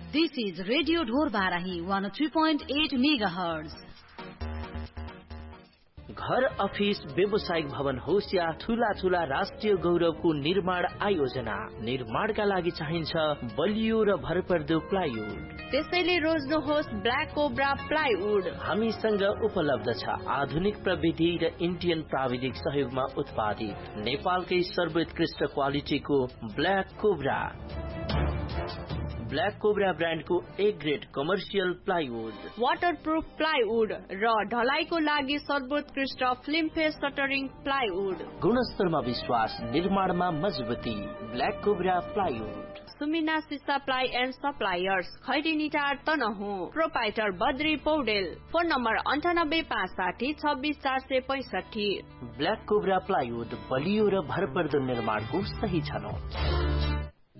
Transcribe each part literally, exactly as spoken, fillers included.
This is Radio Dhor Barahi one oh three point eight megahertz. घर office व्यावसायिक भवन होस् या ठूला ठूला राष्ट्रिय गौरवको निर्माण आयोजना, निर्माणका लागि चाहिन्छ बलियो र भरपर्दो प्लाइवुड। त्यसैले रोज्नुहोस् ब्ल्याक कोब्रा प्लाइवुड। हामीसँग उपलब्ध छ आधुनिक प्रविधि र इन्डियन प्राविधिक सहयोगमा उत्पादित नेपालकै सर्वोत्कृष्ट क्वालिटीको ब्ल्याक कोब्रा। ब्ल्याक कोब्रा ब्रान्डको A grade commercial plywood, waterproof plywood र ढलाइको लागि सर्वोत्कृष्ट फिल्म फेस सटरिङ प्लाइवुड। गुणस्तरमा विश्वास, निर्माणमा मजबुती, ब्ल्याक कोब्रा प्लाइवुड। सुमिना सिसा ply and suppliers, खैरीनिटार Tanahun. Proprietor Badri Paudel. Phone number अन्ठानब्बे पाँच साठी छब्बीस चार सय पैंसठी। ब्ल्याक कोब्रा प्लाइवुड बलियो र भरपर्दो निर्माणको सही छनौट।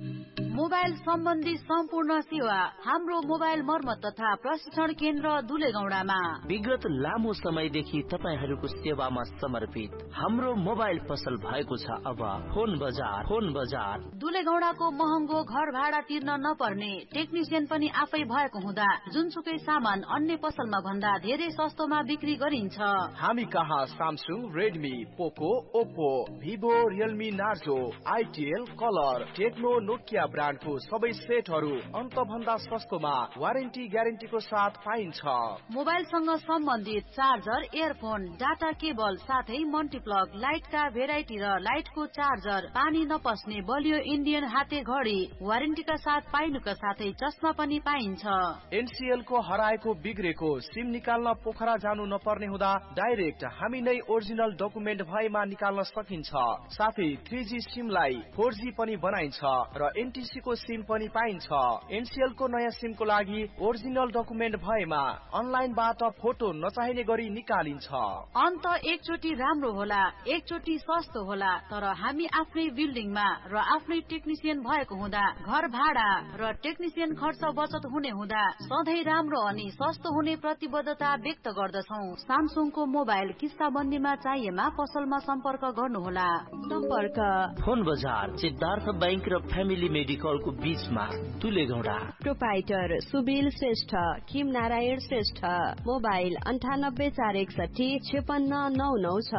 मोबाइल सम्बन्धी सम्पूर्ण सेवा हाम्रो मोबाइल मर्मत तथा प्रशिक्षण केन्द्र दुलेगौडामा। विगत लामो समयदेखि तपाईहरूको सेवामा समर्पित हाम्रो मोबाइल पसल भएको छ अब फोन बजार। फोन बजार दुलेगौडाको महँगो घर भाडा तिर्न नपर्ने, टेक्निसियन पनि आफै भएको हुँदा जुनसुकै सामान अन्य पसलमा भन्दा धेरै सस्तोमा बिक्री गरिन्छ। हामी कहाँ सामसुङ, रेडमी, पोको, Oppo, Vivo, Realme, Narzo, आइटिएल, colour, Tecno, Nokia ब्रान्डको सबै सेटहरू अन्त भन्दा सस्तोमा वारेन्टी ग्यारेन्टीको साथ पाइन्छ। मोबाइलसँग सम्बन्धित चार्जर, इयरफोन, डाटा केबल साथै मल्टिप्लग, लाइटका भेराइटी र लाइटको चार्जर, पानी नपस्ने बलियो इन्डियन हाते घडी वारेन्टीका साथ पाइनुका साथै चस्मा पनि पाइन्छ। एनसीएल को हराएको बिग्रेको सिम निकाल्न पोखरा जानु नपर्ने हुँदा डाइरेक्ट हामी नै ओरिजिनल डकुमेन्ट भएमा निकाल्न सकिन्छ। साथै थ्री जी सिमलाई फोर जी पनि बनाइन्छ र एनटीसी को सिम पनि पाइन्छ। एनसीएल को नयाँ सिम को लागि ओरिजिनल डकुमेन्ट भएमा अनलाइनबाट फोटो नचाहिने गरी निकालिन्छ। अन्त एकचोटि राम्रो होला, एकचोटि सस्तो होला, तर हामी आफ्नै बिल्डिङमा र आफ्नै टेक्निसियन भएको हुँदा घर भाडा र टेक्निसियन खर्च बचत हुने हुँदा सधैँ राम्रो अनि सस्तो हुने प्रतिबद्धता व्यक्त गर्दछौ। सामसुङको मोबाइल किस्ताबन्दीमा चाहिएमा पसलमा सम्पर्क गर्नुहोला। सम्पर्क फोन बजार, सिद्धार्थ बैंक र फ्यामिली मेडिकलको बीचमा दुलेगौडा। प्रोपाइटर सुबिल श्रेष्ठ, किम नारायण श्रेष्ठ। मोबाइल अन्ठानब्बे चार एकसठी छेपन्न नौ नौ छ।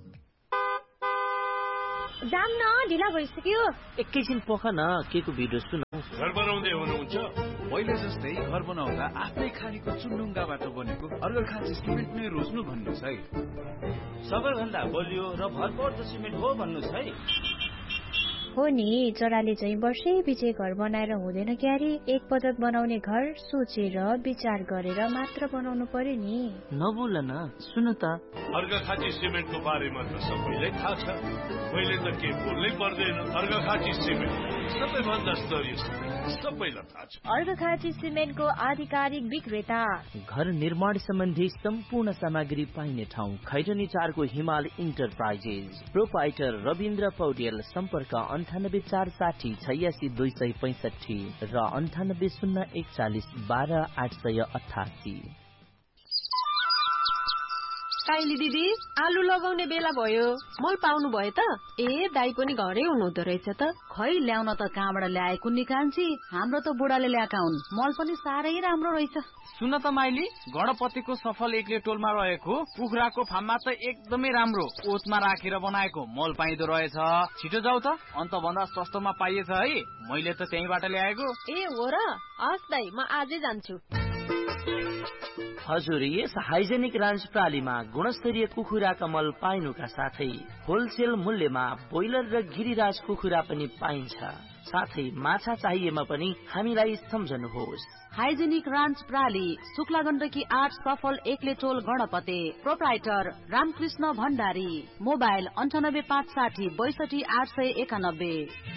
जाम न, ढिला भइसक्यो। एकैछिन पख न, के को भिडियो सुन। घर बनाउँदै हुनुहुन्छ? पहिले जस्तै घर बनाउँदा आफ्नै खानीको चुनढुङ्गाबाट बनेको अर्घाखाँची सिमेन्ट नै रोज्नु भन्नुहोस् है। सबैभन्दा बलियो र भरपर्दो सिमेन्ट हो भन्नुहोस् है। हो नि, जराले चाहिँ वर्षै पछि घर बनाएर हुँदैन क्यारे। एक पटक बनाउने घर सोचेर विचार गरेर मात्र बनाउनु पर्यो नि। नबोल न, सुन त। अर्घाखाँची सिमेन्टको बारेमा त सबैलाई थाहा छ, मैले त के बोल्नै पर्दैन। अर्घाखाँची सिमेन्ट सबैभन्दा स्तरीय सिमेन्ट, सबैलाई थाहा छ। अर्घाखाँची सिमेन्टको आधिकारिक विक्रेता। घर निर्माण सम्बन्धी सम्पूर्ण सामग्री पाइने ठाउँ खैरनी चारको हिमाल इन्टरप्राइजेस। प्रोपाइटर रविन्द्र पौडेल। सम्पर्क अन्ठानब्बे चार साठी छयासी दुई सय पैंसठी र अन्ठानब्बे शून्य एकचालिस बाह्र आठ सय अठासी। काइली दिदी, आलु लगाउने बेला भयो, मल पाउनु भयो त? ए दाई पनि घरै हुनुहुँदो रहेछ त। खै ल्याउन त कहाँबाट ल्याएको निकान्छी, हाम्रो त बुढाले ल्याएका हुन्। मल पनि साह्रै राम्रो रहेछ। सुन त माइली, गणपतिको सफल एकले टोलमा रहेको कुखुराको फार्ममा त एकदमै राम्रो ओतमा राखेर बनाएको मल पाइदो रहेछ। छिटो जाऊ त, अन्त भन्दा सस्तोमा पाइएछ है। मैले त त्यहीबाट ल्याएको। ए हो र? हस् दाई, म आजै जान्छु। हजुर, यस हाइजेनिक रान्च प्रालीमा गुणस्तरीय कुखुराका मल पाइनुका साथै होलसेल मूल्यमा ब्रोइलर र गिरिराज कुखुरा पनि पाइन्छ। साथै माछा चाहिएमा पनि हामीलाई सम्झनुहोस्। हाइजेनिक रान्च प्राली, शुक्ला गण्डकी आठ, सफल एकले टोल गणपते। प्रोप्राइटर रामकृष्ण भण्डारी। मोबाइल अन्ठानब्बे पाँच साठी बैसठी आठ सय एकानब्बे।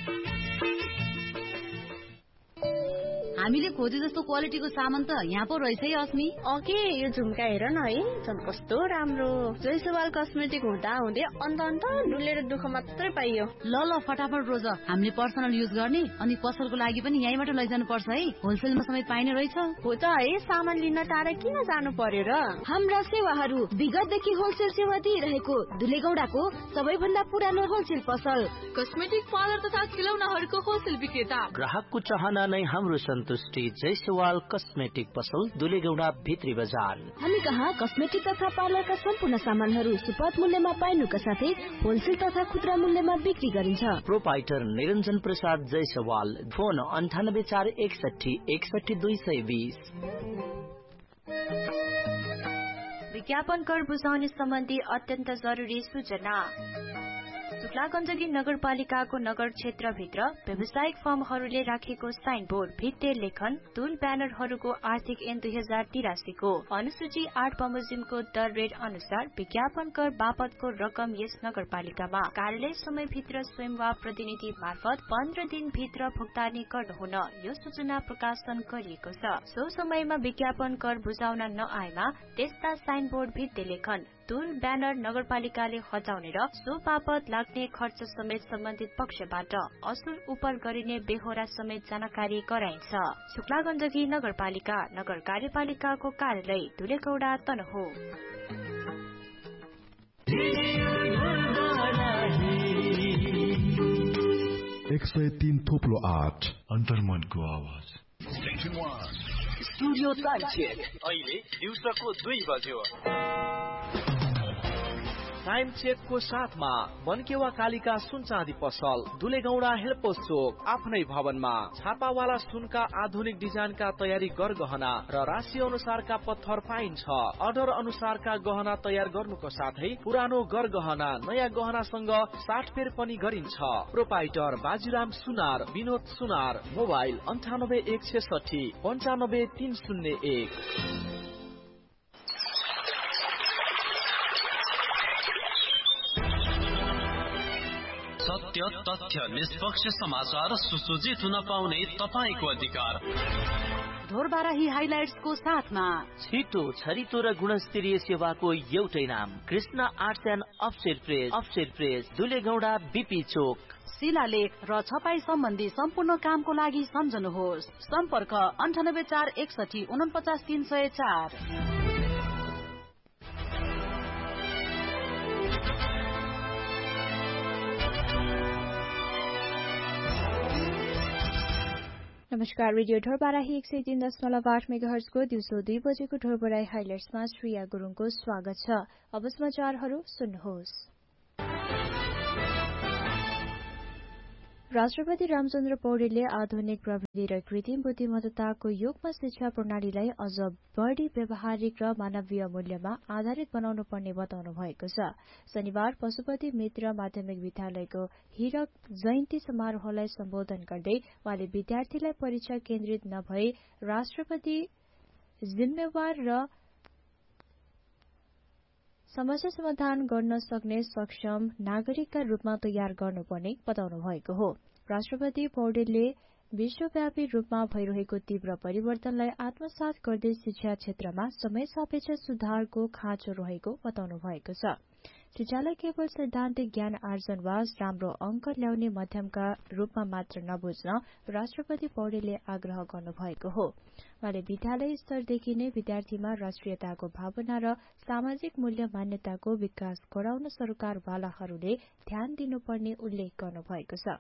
हामीले खोजे जस्तो क्वालिटीको सामान त यहाँ पो रहेछ है अस्मी। ओके, यो झुम्का हेर न है, झन् कस्तो राम्रो। जयसवाल कस्मेटिक हुँदा हुँदै अन्त अन्त डुलेर दुःख मात्रै पाइयो। ल ल फटाफट रोज, हामीले पर्सनल युज गर्ने अनि पसलको लागि पनि यहीँबाट लैजानु पर्छ है। होलसेलमा समेत पाइने रहेछ। हो त है, सामान लिन टाढा किन जानु पर्यो र? हाम्रा सेवाहरू विगतदेखि होलसेल सेवा दिइरहेको दुलेगौडाको सबैभन्दा पुरानो होलसेल पसल, कस्मेटिक पार्लर तथा खिलौनाहरूको होलसेल विक्रेता। ग्राहकको चाहना नै हाम्रो सन्तोष सन्तुष्टि जयसवाल कस्मेटिक पसल दुलेगौडा भित्री बजार। हामी कहाँ कस्मेटिक तथा पार्लरका सम्पूर्ण सामानहरू सुपथ मूल्यमा पाइनुका साथै होलसेल तथा खुद्रा मूल्यमा बिक्री गरिन्छ। प्रोपाइटर निरञ्जन प्रसाद जयसवाल। फोन अन्ठानब्बे चार एकसठी एकसठी दुई सय बीस। विज्ञापन कर बुझाउने सम्बन्धी अत्यन्त जरुरी सूचना। शुक्लागञ्जगी नगरपालिकाको नगर क्षेत्रभित्र व्यावसायिक फर्महरूले राखेको साइन बोर्ड, भित्ते लेखन, टुल ब्यानरहरूको आर्थिक ऐन दुई हजार तिरासीको अनुसूची आठ बमोजिमको दर रेट अनुसार विज्ञापन कर बापतको रकम यस नगरपालिकामा कार्यालय समयभित्र स्वयं वा प्रतिनिधि मार्फत पन्ध्र दिनभित्र भुक्तानी गर्नुहुन यो सूचना प्रकाशन गरिएको छ। सो समयमा विज्ञापन कर बुझाउन नआएमा त्यस्ता साइन बोर्ड, भित्ते लेखन, टुल ब्यानर नगरपालिकाले हटाउने र सो बापत लाग्ने खर्च समेत सम्बन्धित पक्षबाट असुल उपर गरिने बेहोरा समेत जानकारी गराइन्छ। शुक्लागञ्जगी नगरपालिका नगर कार्यपालिकाको कार्यालय दुलेगौडा तनहुँ। एक सय तीन थोप्लो आठ अन्तर्मनको आवाज। स्टुडियो टाइम चेक अहिले दिउँसोको दुई बज्यो। टाइम चेकको साथमा बनकेवा कालिका सुन चाँदी पसल दुलेगौडा हेलपोस्ट चोक आफ्नै भवनमा छापावाला सुनका आधुनिक डिजाइनका तयारी गरगहना र राशि अनुसारका पत्थर पाइन्छ। अर्डर अनुसारका गहना तयार गर्नुको साथै पुरानो गरगहना नयाँ गहनासँग साटफेर पनि गरिन्छ। प्रोपाइटर बाजीराम सुनार, विनोद सुनार। मोबाइल अन्ठानब्बे एक छेसठी पन्चानब्बे तीन शून्य एक। सत्य, तथ्य, निष्पक्ष समाचार सुसज्जित हुन पाउने तपाईको अधिकार। ढोरबाराही हाइलाइट्सको साथमा छिटो, छरितो र गुणस्तरीय सेवाको एउटै नाम Krishna arts and offset press. Offset press दुलेगौडा BP चोक। शिलालेख र छपाई सम्बन्धी सम्पूर्ण कामको लागि सम्झनुहोस्। सम्पर्क अन्ठानब्बे चार एकसठी उनपचास तीन सय चार। नमस्कार, रेडियो ढोरबाराही एक सय तीन दशमलव आठ मेगाहर्जको दिउँसो दुई बजेको ढोरबाराही हाइलाइट्समा श्रेया गुरुङको स्वागत छ। अब समाचारहरू सुन्नुहोस्। राष्ट्रपति रामचन्द्र पौडेलले आधुनिक प्रविधि र कृत्रिम बुद्धिमत्ताको युगमा शिक्षा प्रणालीलाई अझ बढ़ी व्यावहारिक र मानवीय मूल्यमा आधारित बनाउनु पर्ने बताउनु भएको छ। शनिबार पशुपति मित्र माध्यमिक विद्यालयको हीरक जयन्ती समारोहलाई सम्बोधन गर्दै उहाँले विद्यार्थीलाई परीक्षा केन्द्रित नभई राष्ट्रपति जिम्मेवार र समस्या समाधान गर्न सक्ने सक्षम नागरिकका रूपमा तयार गर्नुपर्ने बताउनु भएको हो। राष्ट्रपति पौडेलले विश्वव्यापी रूपमा भइरहेको तीव्र परिवर्तनलाई आत्मसात गर्दै शिक्षा क्षेत्रमा समय सापेक्ष सुधारको खाँचो रहेको बताउनु भएको छ। शिक्षालाई केवल सैद्धान्तिक ज्ञान आर्जन वा राम्रो अंक ल्याउने माध्यमका रूपमा मात्र नबुझ्न राष्ट्रपति पौडेलले आग्रह गर्नुभएको हो। उहाँले विद्यालय स्तरदेखि नै विद्यार्थीमा राष्ट्रियताको भावना र सामाजिक मूल्य मान्यताको विकास गराउन सरकारवालाहरूले ध्यान दिनुपर्ने उल्लेख गर्नुभएको छ।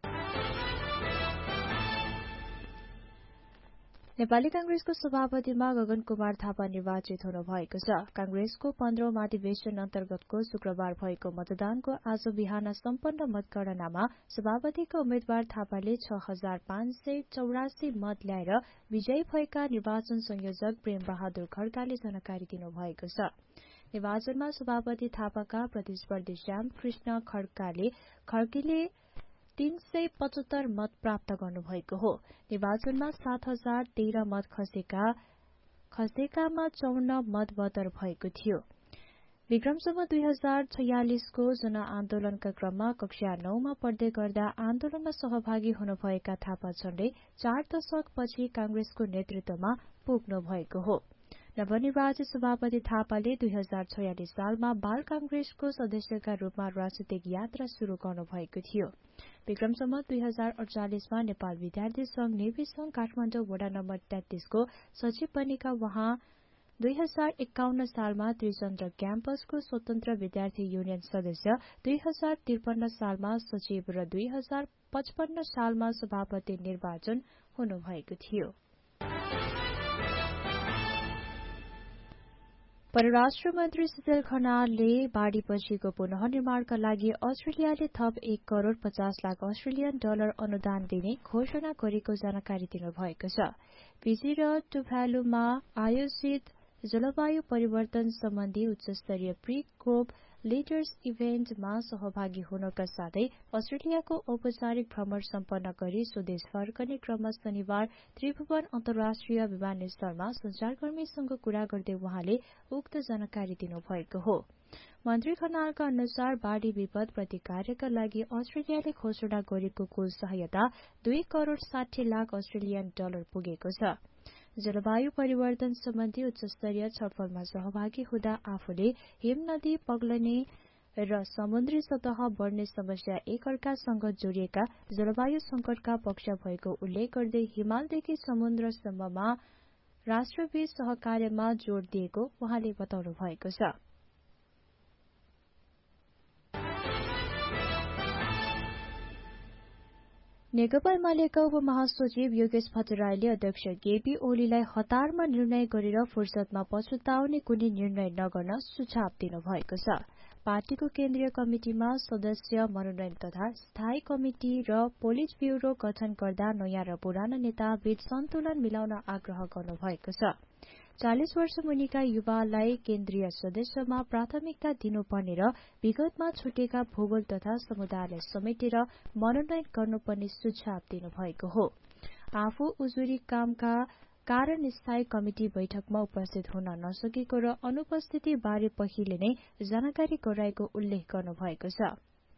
नेपाली कांग्रेसको सभापतिमा गगन कुमार थापा निर्वाचित हुनु भएको छ। कांग्रेसको पन्ध्रौं महाधिवेशन अन्तर्गतको शुक्रबार भएको मतदानको आज बिहान सम्पन्न मतगणनामा सभापतिको उम्मेद्वार थापाले छ हजार पाँच सय चौरासी मत ल्याएर विजयी भएका निर्वाचन संयोजक प्रेम बहादुर खड्काले जानकारी दिनुभएको छ। निर्वाचनमा सभापति थापाका प्रतिस्पर्धी श्याम कृष्ण खड्काले खड्कीले तीन सय पचहत्तर मत प्राप्त गर्नुभएको हो। निर्वाचनमा सात हजार तेह्र मत खसेका खसेकामा चौन्न मत बदर भएको थियो। विक्रमसम्म दुई हजार छयालिसको जनआन्दोलनका क्रममा कक्षा नौमा पढ्दै गर्दा आन्दोलनमा सहभागी हुनुभएका थापा झण्डै चार दशकपछि कांग्रेसको नेतृत्वमा पुग्नु भएको हो। नवनिर्वाचित सभापति थापाले दुई हजार छयालिस सालमा बाल कांग्रेसको सदस्यका रूपमा राजनीतिक यात्रा शुरू गर्नुभएको थियो। विक्रमसम्म दुई हजार अडचालिसमा नेपाल विद्यार्थी संघ नेवी संघ काठमाडौँ वडा नम्बर तेत्तीसको सचिव बनेका उहाँ दुई हजार एकाउन्न सालमा त्रिचन्द्र क्याम्पसको स्वतन्त्र विद्यार्थी युनियन सदस्य, दुई हजार त्रिपन्न सालमा सचिव र दुई हजार पचपन्न सालमा सभापति निर्वाचन हुनुभएको थियो। परराष्ट्र मन्त्री सुशील खनालले बाढ़ीपछिको पुनः निर्माणका लागि अस्ट्रेलियाले थप एक करोड़ पचास लाख अस्ट्रेलियन डलर अनुदान दिने घोषणा गरेको जानकारी दिनुभएको छ। फिजी र टुभालुमा आयोजित जलवायु परिवर्तन सम्बन्धी उच्चस्तरीय प्री कोप लिडर्स इभेन्टमा सहभागी हुनका साथै अस्ट्रेलियाको औपचारिक भ्रमण सम्पन्न गरी स्वदेश फर्कने क्रममा शनिबार त्रिभुवन अन्तर्राष्ट्रिय विमानस्थलमा संचारकर्मीसँग कुरा गर्दै उहाँले उक्त जानकारी दिनुभएको हो। मन्त्री खनालका अनुसार बाढ़ी विपद प्रतिकारका लागि अस्ट्रेलियाले घोषणा गरेको कुल सहायता दुई करोड़ साठी लाख अस्ट्रेलियन डलर पुगेको छ। जलवायु परिवर्तन सम्बन्धी उच्चस्तरीय छलफलमा सहभागी हुँदा आफूले हिम नदी पग्लने र समुद्री सतह बढ्ने समस्या एकअर्कासँग जोडिएका जलवायु संकटका पक्ष भएको उल्लेख गर्दै हिमालदेखि समुद्रसम्ममा राष्ट्रबीच सहकार्यमा जोड़ दिएको उहाँले बताउनु भएको छ। नेकपा एमालेका उपमहासचिव योगेश भट्टराईले अध्यक्ष केपी ओलीलाई हतारमा निर्णय गरेर फुर्सदमा पछुताउने कुनै निर्णय नगर्न सुझाव दिनुभएको छ। पार्टीको केन्द्रीय कमिटिमा सदस्य मनोनयन तथा स्थायी कमिटि र पोलिट ब्यूरो गठन गर्दा नयाँ र पुराना नेता बीच सन्तुलन मिलाउन आग्रह गर्नुभएको छ। चालिस वर्ष मुनिका युवालाई केन्द्रीय सदस्यमा प्राथमिकता दिनुपर्ने र विगतमा छुटेका भूगोल तथा समुदायलाई समेटेर मनोनयन गर्नुपर्ने सुझाव दिनुभएको हो। आफू उजुरी कामका कारण स्थायी कमिटि बैठकमा उपस्थित हुन नसकेको र अनुपस्थिति बारे पहिले नै जानकारी गराएको उल्लेख गर्नुभएको छ।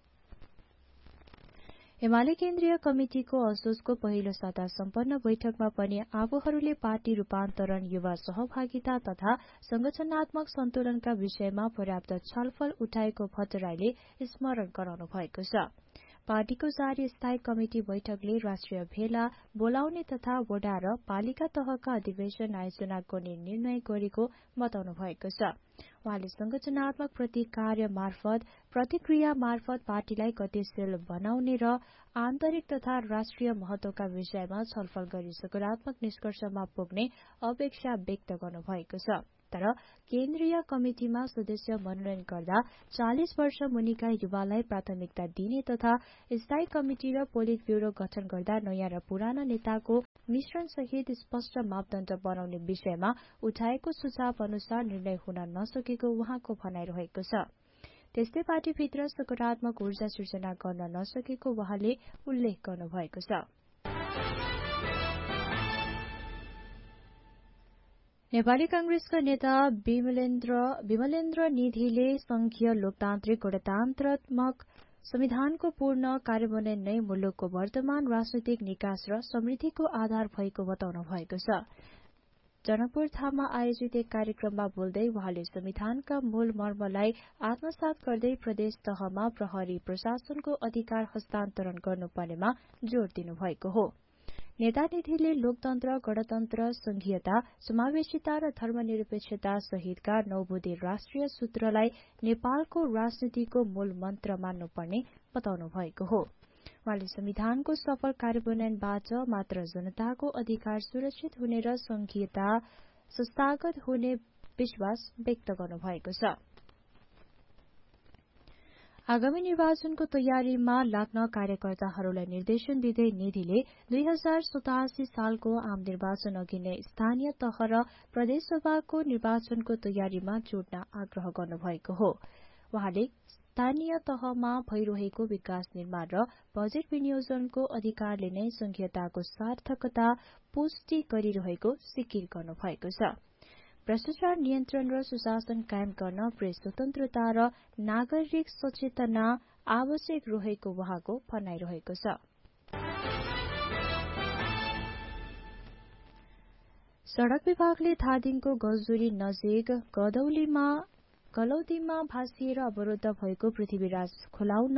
एमाले केन्द्रीय कमिटिको असोजको पहिलो साता सम्पन्न बैठकमा पनि आफूहरूले पार्टी रूपान्तरण, युवा सहभागिता तथा संगठनात्मक सन्तुलनका विषयमा पर्याप्त छलफल उठाएको भट्टराईले स्मरण गराउनु भएको छ। पार्टीको जारी स्थायी कमिटि बैठकले राष्ट्रिय भेला बोलाउने तथा वडा र पालिका तहका अधिवेशन आयोजना गर्ने निर्णय गरेको बताउनु भएको छ। उहाँले संगठनात्मक प्रतिकार्य मार्फत प्रतिक्रिया मार्फत पार्टीलाई गतिशील बनाउने र आन्तरिक तथा राष्ट्रिय महत्वका विषयमा छलफल गरी सकारात्मक निष्कर्षमा पुग्ने अपेक्षा व्यक्त गर्नुभएको छ। तर केन्द्रीय कमिटिमा सदस्य मनोनयन गर्दा चालिस वर्ष मुनिका युवालाई प्राथमिकता दिने तथा स्थायी कमिटि र पोलिट ब्यूरो गठन गर्दा नयाँ र पुराना नेताको मिश्रण सहित स्पष्ट मापदण्ड बनाउने विषयमा उठाएको सुझाव अनुसार निर्णय हुन नसकेको उहाँको भनाइरहेको छ। त्यस्तै पार्टीभित्र सकारात्मक ऊर्जा सृजना गर्न नसकेको उहाँले उल्लेख गर्नुभएको छ। नेपाली कांग्रेसका नेता विमलेन्द्र विमलेन्द्र निधिले संघीय लोकतान्त्रिक गणतन्त्रात्मक संविधानको पूर्ण कार्यान्वयन नै मुलुकको वर्तमान राजनैतिक निकास र समृद्धिको आधार भएको बताउनु भएको छ। जनकपुर धाममा आयोजित एक कार्यक्रममा बोल्दै उहाँले संविधानका मूल मर्मलाई आत्मसात गर्दै प्रदेश तहमा प्रहरी प्रशासनको अधिकार हस्तान्तरण गर्नुपर्नेमा जोड़ दिनुभएको हो। नेता निधिले लोकतन्त्र, गणतन्त्र, संघीयता, समावेशिता र धर्मनिरपेक्षता सहितका नौबुधे राष्ट्रिय सूत्रलाई नेपालको राजनीतिको मूल मन्त्र मान्नुपर्ने बताउनु भएको हो। उहाँले संविधानको सफल कार्यान्वयनबाट मात्र जनताको अधिकार सुरक्षित हुने र संघीयता संस्थागत हुने विश्वास व्यक्त गर्नुभएको छ। आगामी निर्वाचनको तयारीमा लाग्न कार्यकर्ताहरूलाई निर्देशन दिँदै निधिले दुई हजार सतासी सालको आम निर्वाचन अघि नै स्थानीय तह र प्रदेशसभाको निर्वाचनको तयारीमा जुट्न आग्रह गर्नुभएको हो। उहाँले स्थानीय तहमा भइरहेको विकास निर्माण र बजेट विनियोजनको अधिकारले नै संघीयताको सार्थकता पुष्टि गरिरहेको जिकिर गर्नुभएको छ। भ्रष्टाचार नियन्त्रण र सुशासन कायम गर्न प्रेस स्वतन्त्रता र नागरिक सचेतना आवश्यक रहेको उहाँको भनाइरहेको छ। सड़क विभागले धादिङको गजदुरी नजिक गदौलीमा गलौदीमा भासिएर अवरुद्ध भएको पृथ्वीराज खोलाउन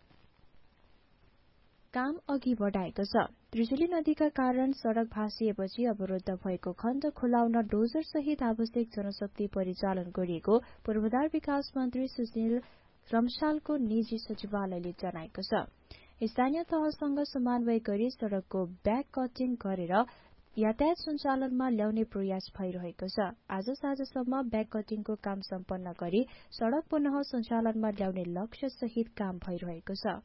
काम अघि बढ़ाएको छ। त्रिशुली नदीका कारण सड़क भासिएपछि अवरुद्ध भएको खण्ड खोलाउन डोजर सहित आवश्यक जनशक्ति परिचालन गरिएको पूर्वाधार विकास मन्त्री सुशील रम्सालको निजी सचिवालयले जनाएको छ। स्थानीय तहसँग समन्वय गरी सड़कको ब्याक कटिङ गरेर यातायात सञ्चालनमा ल्याउने प्रयास भइरहेको छ। आज साँझसम्म ब्याक कटिङको काम सम्पन्न गरी सड़क पुनः सञ्चालनमा ल्याउने लक्ष्य सहित काम भइरहेको छ।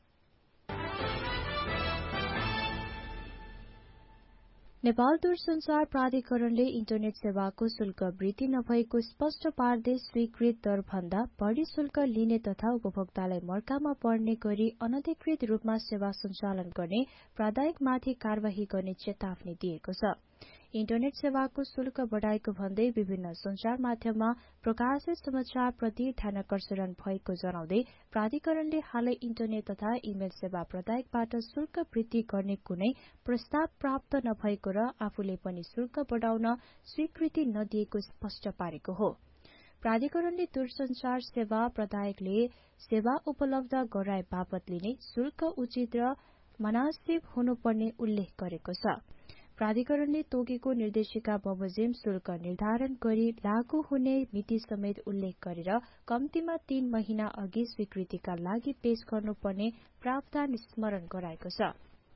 नेपाल दूरसञ्चार प्राधिकरणले इन्टरनेट सेवाको शुल्क वृद्धि नभएको स्पष्ट पार्दै स्वीकृत दर भन्दा बढ़ी शुल्क लिने तथा उपभोक्तालाई मर्कामा पर्ने गरी अनधिकृत रूपमा सेवा सञ्चालन गर्ने प्राध्यापकमाथि कार्यवाही गर्ने चेतावनी दिएको छ। इन्टरनेट सेवाको शुल्क बढ़ाएको भन्दै विभिन्न सञ्चार माध्यममा प्रकाशित समाचार प्रति ध्यानाकर्षण भएको जनाउँदै प्राधिकरणले हालै इन्टरनेट तथा इमेल सेवा प्रदायकबाट शुल्क वृद्धि गर्ने कुनै प्रस्ताव प्राप्त नभएको र आफूले पनि शुल्क बढ़ाउन स्वीकृति नदिएको स्पष्ट पारेको हो। प्राधिकरणले दूरसञ्चार सेवा प्रदायकले सेवा उपलब्ध गराए बापत लिने शुल्क उचित र मनासिब हुनुपर्ने उल्लेख गरेको छ। प्राधिकरणले तोकेको निर्देशिका बमोजिम शुल्क निर्धारण गरी लागू हुने मिति समेत उल्लेख गरेर कम्तीमा तीन महिना अघि स्वीकृतिका लागि पेश गर्नुपर्ने प्रावधान स्मरण गराएको छ।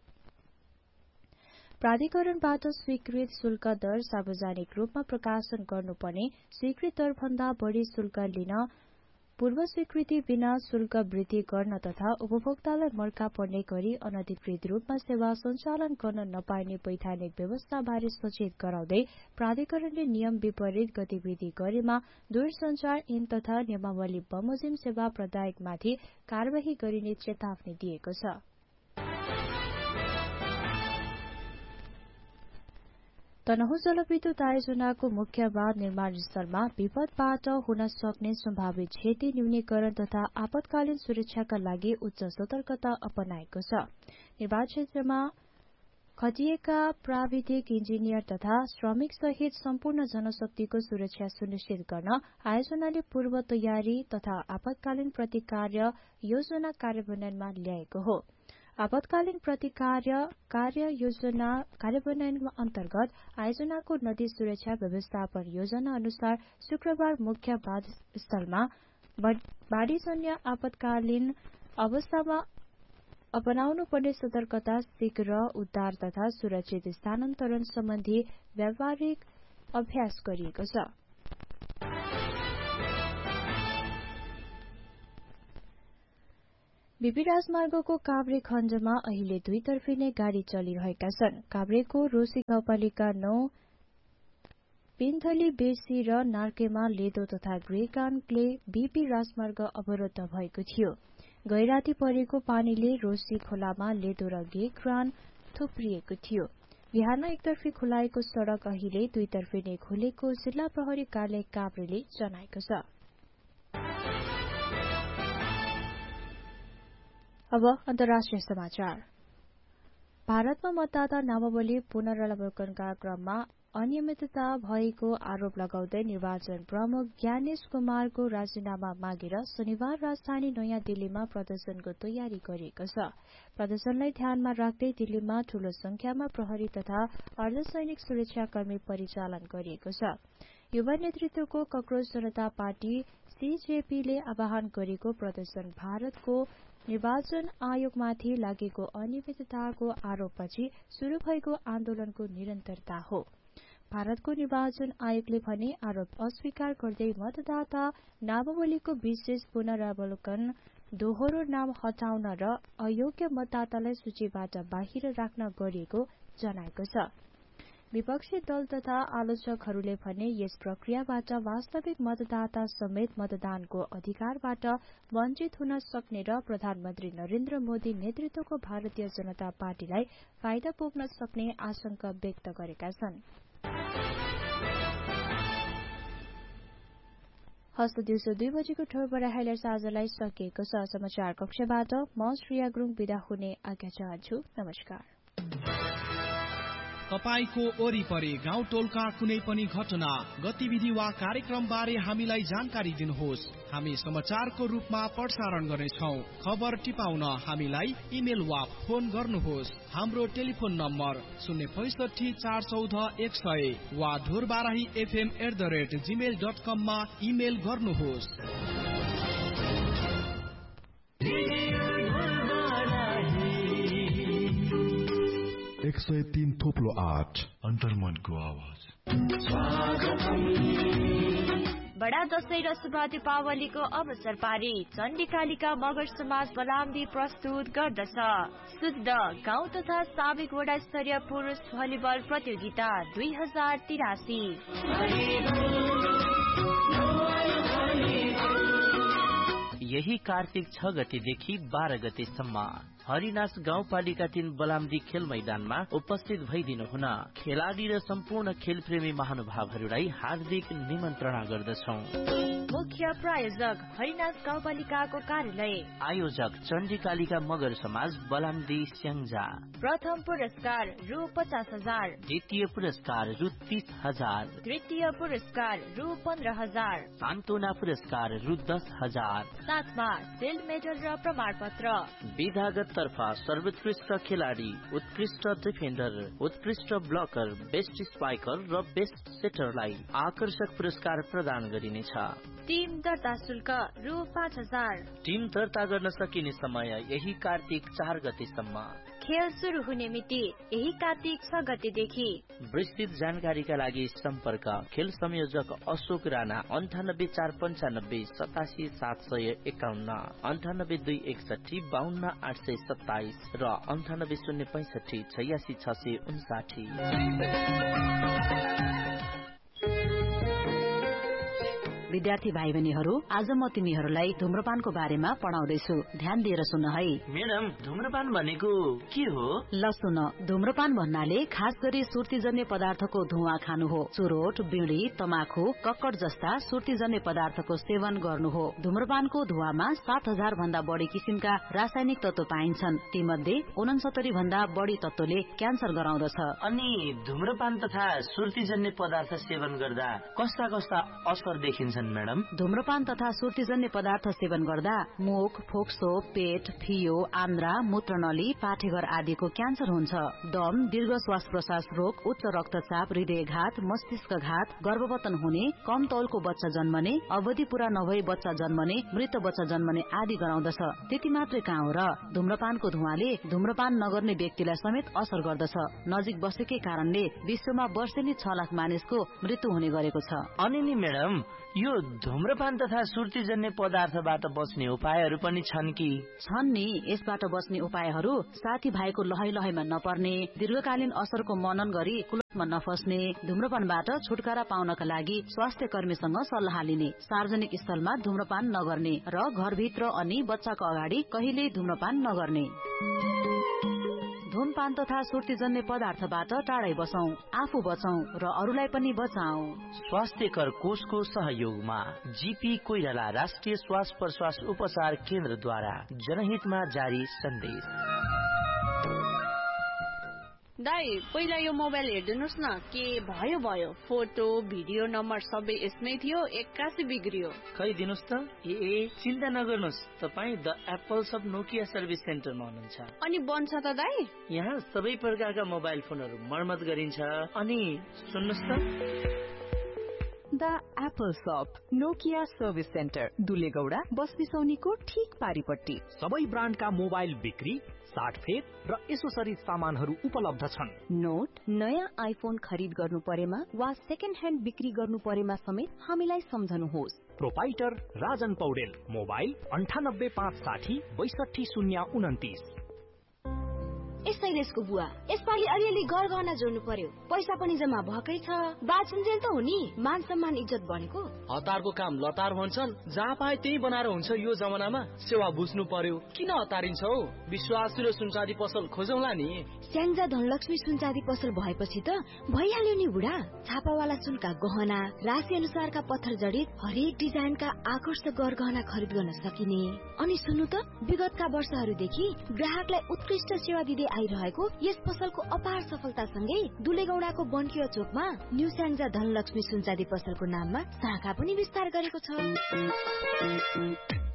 प्राधिकरणबाट स्वीकृत शुल्क दर सार्वजनिक रूपमा प्रकाशन गर्नुपर्ने, स्वीकृत दर भन्दा बढ़ी शुल्क लिन, पूर्व स्वीकृति बिना शुल्क वृद्धि गर्न तथा उपभोक्तालाई मर्का पर्ने गरी अनधिकृत रूपमा सेवा सञ्चालन गर्न नपाइने वैधानिक व्यवस्थाबारे सचेत गराउँदै प्राधिकरणले नियम विपरीत गतिविधि गरेमा दूरसञ्चार ऐन तथा नियमावली बमोजिम सेवा प्रदायकमाथि कार्यवाही गरिने चेतावनी दिएको छ। तनहुँ जलविद्युत आयोजनाको मुख्य बाँध निर्माण स्थलमा विपदबाट हुन सक्ने सम्भावित क्षति न्यूनीकरण तथा आपतकालीन सुरक्षाका लागि उच्च सतर्कता अपनाएको छ। निर्माण क्षेत्रमा खटिएका प्राविधिक इन्जिनियर तथा श्रमिक सहित सम्पूर्ण जनशक्तिको सुरक्षा सुनिश्चित गर्न आयोजनाले पूर्व तयारी तथा आपतकालीन प्रतिकार्य योजना कार्यान्वयनमा ल्याएको हो। आपतकालीन प्रतिकार्य कार्य योजना कार्यान्वयन अन्तर्गत आयोजनाको नदी सुरक्षा व्यवस्थापन योजना अनुसार शुक्रबार मुख्य बाँध स्थलमा बाढ़ीजन्य आपतकालीन अवस्थामा अपनाउनु पर्ने सतर्कता, शीघ्र उद्धार तथा सुरक्षित स्थानान्तरण सम्बन्धी व्यावहारिक अभ्यास गरिएको छ। बीपी राजमार्गको काभ्रे खण्डमा अहिले दुईतर्फी नै गाड़ी चलिरहेका छन्। काभ्रेको रोसी गाउँपालिका नौ पिन्थली बेसी र नार्केमा लेदो तथा ग्रेकानले बीपी राजमार्ग अवरुद्ध भएको थियो। गैराती परेको पानीले रोसी खोलामा लेदो र गेक्रान थुप्रिएको थियो। बिहान एकतर्फी खुलाएको सड़क अहिले दुईतर्फी नै खुलेको जिल्ला प्रहरी कार्यालय काभ्रेले जनाएको छ। अब अन्तर्राष्ट्रिय समाचार। भारतमा मतदाता नामावली पुनरावलोकनका क्रममा अनियमितता भएको आरोप लगाउँदै निर्वाचन प्रमुख ज्ञानेश कुमारको राजीनामा मागेर शनिबार राजधानी नयाँ दिल्लीमा प्रदर्शनको तयारी गरिएको छ। प्रदर्शनलाई ध्यानमा राख्दै दिल्लीमा ठूलो संख्यामा प्रहरी तथा अर्धसैनिक सुरक्षाकर्मी परिचालन गरिएको छ। युवा नेतृत्वको कक्रोच जनता पार्टी सीजेपीले आह्वान गरेको प्रदर्शन भारतको निर्वाचन आयोगमाथि लागेको अनियमितताको आरोपपछि शुरू भएको आन्दोलनको निरन्तरता हो। भारतको निर्वाचन आयोगले भने आरोप अस्वीकार गर्दै मतदाता नामावलीको विशेष पुनरावलोकन, दोहोरो नाम हटाउन र अयोग्य मतदातालाई सूचीबाट बाहिर राख्न गरिएको जनाएको छ। विपक्षी दल तथा आलोचकहरूले भने यस प्रक्रियाबाट वास्तविक मतदाता समेत मतदानको अधिकारबाट वञ्चित हुन सक्ने र प्रधानमन्त्री नरेन्द्र मोदी नेतृत्वको भारतीय जनता पार्टीलाई फाइदा पुग्न सक्ने आशंका व्यक्त गरेका छन्। हस्त दिउँसो दुई बजेको ठोरबाट हाइलाइट्स आजलाई सकिएको छ। समाचार कक्षबाट म श्रेया गुरुङ बिदा हुने आज्ञा चाहन्छु। नमस्कार। तपाईको वरिपरि गाउँ टोलका कुनै पनि घटना, गतिविधि वा कार्यक्रम बारे हामीलाई जानकारी दिनुहोस्। हामी समाचारको रूपमा प्रसारण गर्नेछौं। खबर टिपाउन हामीलाई इमेल वा फोन गर्नुहोस्। हाम्रो टेलिफोन नम्बर शून्य पैसठी चार चौध एक सय वा Dhorbarahi FM at the rate Gmail dot कम मा इमेल गर्नुहोस्। एक सय तीन थोप्लो आठ अन्तर्मनको आवाज। बडा दशैं र शुभ दीपावलीको अवसर पारी चण्डीकालिका मगर समाज बलामदी प्रस्तुत गर्दछ शुद्ध गाउँ तथा साबिक वडा स्तरीय पुरुष भलिबल प्रतियोगिता दुई हजार तिरासी। यही कार्तिक छ गतेदेखि बाह्र गतेसम्म हरिनास गाउँपालिका तीन बलामदी खेल मैदानमा उपस्थित भइदिनु हुन खेलाडी र सम्पूर्ण खेलप्रेमी महानुभावहरूलाई हार्दिक निमन्त्रणा गर्दछौं। मुख्य प्रायोजक हरिनास गाउँपालिकाको कार्यालय, आयोजक चण्डीकालिका मगर समाज बलामदी स्याङ्जा। प्रथम पुरस्कार रु पचास हजार, द्वितीय पुरस्कार रु तीस हजार, तृतीय पुरस्कार रु पन्ध्र हजार, सान्त्वना पुरस्कार रु दस हजार, साथमा सिल्ड मेडल र प्रमाण पत्र। विधागत तर्फ सर्वोत्कृष्ट खेलाडी, उत्कृष्ट डिफेन्डर, उत्कृष्ट ब्लकर, बेस्ट स्ट्राइकर र बेस्ट सेटरलाई आकर्षक पुरस्कार प्रदान गरिनेछ। टिम दर्ता शुल्क रु पाँच हजार। टिम दर्ता गर्न सकिने समय यही कार्तिक चार गतेसम्म। खेल शुरू हुने मिति यही कार्तिक छ गतेदेखि। विस्तृत जानकारीका लागि सम्पर्क खेल संयोजक अशोक राणा अन्ठानब्बे चार पन्चानब्बे सतासी सात सय एकाउन्न, अन्ठानब्बे दुई एकसठी बाहन्न आठ सय सत्ताइस र अन्ठानब्बे शून्य पैंसठी छयासी छ सय उन्साठी। विद्यार्थी भाइ बहिनीहरू, आज म तिमीहरूलाई धूम्रपानको बारेमा पढाउँदैछु, ध्यान दिएर सुन है। म्याडम, धूम्रपान भनेको के हो? ल सुन, धूम्रपान भन्नाले खास गरी सुर्तीजन्य पदार्थको धुवा खानु हो। चुरोट, बीड़ी, तमाखु, कक्कड जस्ता सुर्तीजन्य पदार्थको सेवन गर्नु हो। धूम्रपानको धुवामा सात हजार भन्दा बढी किसिमका रासायनिक तत्व पाइन्छन्। ती मध्ये उनसत्तरी भन्दा बढी तत्वले क्यान्सर गराउँदछ। अनि धूम्रपान तथा सुर्तीजन्य पदार्थ सेवन गर्दा कस्ता कस्ता असर देखिन्छ मैडम? धूम्रपान तथा सुर्तीजन्य पदार्थ सेवन गर्दा मुख, फोक्सो, पेट, फियो, आन्द्रा, मूत्रनली, पाठेघर आदिको क्यान्सर हुन्छ। दम, दीर्घ श्वास प्रश्वास रोग, उच्च रक्तचाप, हृदयघात, मस्तिष्कघात, गर्भपतन हुने, कम तौलको बच्चा जन्मने, अवधि पूरा नभई बच्चा जन्मने, मृत बच्चा जन्मने आदि गराउँदछ। त्यति मात्रै कहाँ हो र, धूम्रपानको धुवाले धूम्रपान नगर्ने व्यक्तिलाई समेत असर गर्दछ। नजिक बसेकै कारणले विश्वमा वर्षेनी छ लाख मानिसको मृत्यु हुने गरेको छ। अनि नि मैडम, यो धूम्रपान तथा सुर्तीजन्य पदार्थबाट बच्ने उपायहरू पनि छन् कि? छन् नि। यसबाट बच्ने उपायहरू साथी भाइको लहै लहैमा नपर्ने, दीर्घकालीन असरको मनन गरी कुलतमा नफस्ने, धूम्रपानबाट छुटकारा पाउनका लागि स्वास्थ्य कर्मीसँग सल्लाह लिने, सार्वजनिक स्थलमा धूम्रपान नगर्ने र घरभित्र अनि बच्चाको अगाडि कहिल्यै धूम्रपान नगर्ने। धूमपान तथा सुर्तीजन्य पदार्थबाट टाढै बसौं, आफू बचौं र अरूलाई पनि बचाऊ। स्वास्थ्यकर कोषको सहयोगमा जीपी कोइराला राष्ट्रिय श्वास प्रश्वास उपचार केन्द्रद्वारा जनहितमा जारी सन्देश। दाई, पहिला यो मोबाइल हेर्दिनुस् न, के भयो भयो। फोटो, भिडियो, नम्बर सबै यसमै थियो, एक्कासी बिग्रियो। खै दिनुस् त। ए चिन्ता नगर्नुस्, तपाईँ the Apple sub Nokia service सेन्टरमा हुनुहुन्छ। अनि बन्छ त दाई? यहाँ सबै प्रकारका मोबाइल फोनहरू मर्मत गरिन्छ। अनि सुन्नुस् त, द एप्पल शप नोकिया सर्भिस सेन्टर, दुलेगौडा बस बिसौनीको ठीक पारिपट्टि। सबै ब्रान्डका मोबाइल बिक्री, साटफेर र एसोसरिज सामानहरू उपलब्ध छन्। नोट, नयाँ आइफोन खरिद गर्नु परेमा वा सेकेन्ड ह्यान्ड बिक्री गर्नु परेमा समेत हामीलाई सम्झनुहोस्। प्रोपाइटर राजन पौडेल, मोबाइल अन्ठानब्बे पाँच साठी बैसठी शून्य उन्तिस। शैलेशको बुवा, यसपालि अलिअलि गरगहना जोड्नु पर्यो, पैसा पनि जम्मा भएकै छ। बाचुन्जेल त हो नि, मान सम्मान इज्जत बनेको। हतारको काम लतार भन्छन्, जहाँ पाए त्यही बनाएर हुन्छ। यो जमानामा सेवा बुझ्नु पर्यो, किन हतारिन्छौ? विश्वासिलो सुनचाँदी पसल खोजौला नि। स्याङ्जा धनलक्ष्मी सुनचाँदी पसल भएपछि त भइहाल्यो नि बुढा। छापावाला सुनका गहना, राशि अनुसारका पत्थर जडित हरेक डिजाइनका आकर्षक गरगहना खरिद गर्न सकिने। अनि सुन्नु त, विगतका वर्षहरूदेखि ग्राहकलाई उत्कृष्ट सेवा दिँदै आइरहेको यस पसलको अपार सफलतासँगै दुलेगौडाको बन्किया चोकमा न्यू स्याङ्जा धनलक्ष्मी सुनचाँदी पसलको नाममा शाखा पनि विस्तार गरेको छ।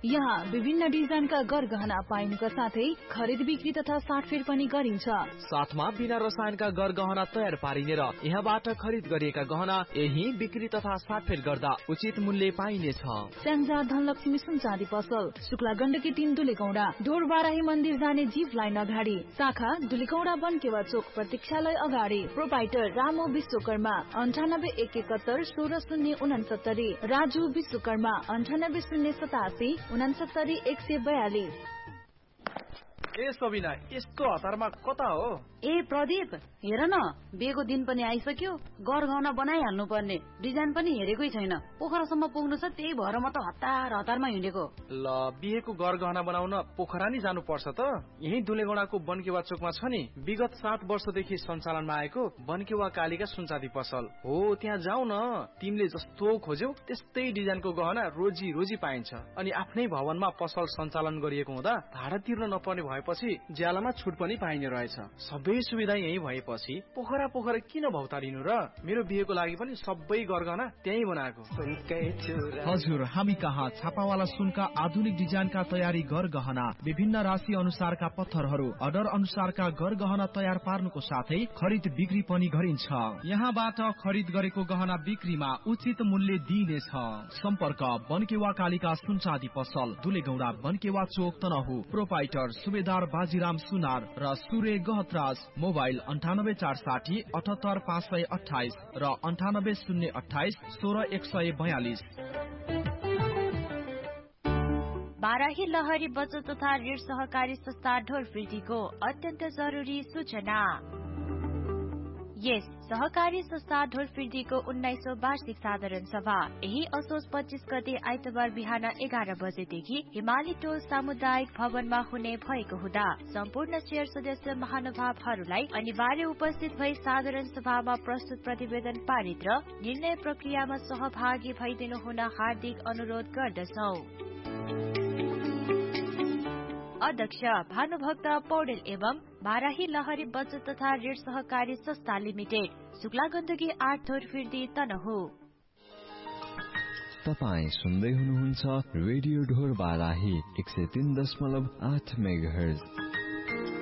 यहाँ विभिन्न डिजाइनका गरगहना पाइनुका साथै खरिद बिक्री तथा साटफेर पनि गरिन्छ। साथमा बिना रसायनका गरगहना तयार पारिने र यहाँबाट खरिद गरिएका गहना यही बिक्री तथा साटफेर गर्दा उचित मूल्य पाइनेछ। स्याङ्जा धनलक्ष्मी सुन चाँदी पसल, शुक्ला गण्डकी तीन दुलेगौडा, ढोर बाराही मन्दिर जाने जीप लाइन अगाडि, शाखा दुलेगौडा बनकेवा चोक प्रतीक्षालय अगाडि। प्रोपाइटर रामो विश्वकर्मा अन्ठानब्बे एक एकहत्तर सोह्र शून्य उनासत्तरी, राजु विश्वकर्मा अन्ठानब्बे शून्य सतासी उनासत्तरी एक सय बयालिस। ए सबिना, यस्तो हतारमा कता हो? ए प्रदीप, हेर न, बिहेको दिन पनि आइसक्यो, गरगहना बनाइहाल्नु पर्ने, डिजाइन पनि हेरेकै छैन, पोखरासम्म पुग्नु छ, त्यही भएर म त हतार हतारमा हिँडेको। ल, बिहेको गरगहना बनाउन पोखरा नि जानु पर्छ त? यही दुलेगौडाको बनकेवा चोकमा छ नि, विगत सात वर्षदेखि सञ्चालनमा आएको बनकेवा कालीका सुनचाँदी पसल हो, त्यहाँ जाऊ न। तिमीले जस्तो खोज्यौ त्यस्तै डिजाइनको गहना रोजी रोजी पाइन्छ। अनि आफ्नै भवनमा पसल सञ्चालन गरिएको हुँदा भाडा तिर्न नपर्ने भएपछि ज्यालामा छुट पनि पाइने रहेछ। सबै सुविधा यही भएपछि पोखरा पोखरा किन भौतारिनु र? मेरो बिहेको लागि पनि सबै गरगहना त्यही बनाएको। हजुर, हामी कहाँ छापावाला सुनका आधुनिक डिजाइनका तयारी गरगहना, विभिन्न राशि अनुसारका पत्थरहरू, अर्डर अनुसारका गरगहना तयार पार्नुको साथै खरिद बिक्री पनि गरिन्छ। यहाँबाट खरिद गरेको गहना बिक्रीमा उचित मूल्य दिइनेछ। सम्पर्क बनकेवा कालिका सुनचाँदी पसल, दुलेगौडा बनकेवा चोक तनहु। प्रोपाइटर सुबेदार बाजीराम सुनार र सुरे गहतराज। मोबाइल अन्ठानब्बे चार साठी अठहत्तर पाँच सय अठाइस र अन्ठानब्बे शून्य अठाइस सोह्र एक सय बयालिस। बाराही लहरी बचत तथा ऋण सहकारी संस्था ढोरफिर्दीको अत्यन्त जरुरी सूचना। यस सहकारी संस्था ढोरफिर्दीको उन्नाइसौं वार्षिक साधारण सभा यही असोज पच्चीस गते आइतबार बिहान एघार बजेदेखि हिमाली टोल सामुदायिक भवनमा हुने भएको हुँदा सम्पूर्ण शेयर सदस्य महानुभावहरूलाई अनिवार्य उपस्थित भई साधारण सभामा प्रस्तुत प्रतिवेदन पारित र निर्णय प्रक्रियामा सहभागी भइदिनु हुन हार्दिक अनुरोध गर्दछौ। अध्यक्ष भानुभक्त पौडेल एवं बाराही लहरी बचत तथा ऋण सहकारी संस्था लिमिटेड, शुक्ला गण्डकी आठ ढोरफिर्दी तनहु। तपाईँ सुन्दै हुनुहुन्छ रेडियो ढोर बाराही एक सय तीन दशमलव आठ मेगाहर्ज।